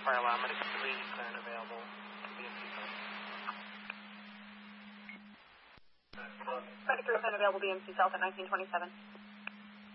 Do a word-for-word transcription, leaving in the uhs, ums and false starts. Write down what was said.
fire alarm. Medic three, clear and available. B M C South. Medic three, clear and available. B M C South at nineteen twenty-seven.